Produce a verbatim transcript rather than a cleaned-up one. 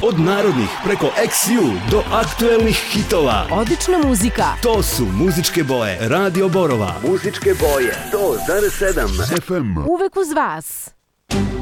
Od narodnih preko X U do aktuelnih hitova. Odlična muzika. To su muzičke boje Radio Borova. Muzičke boje sto zarez sedam F M. Uvek uz vas.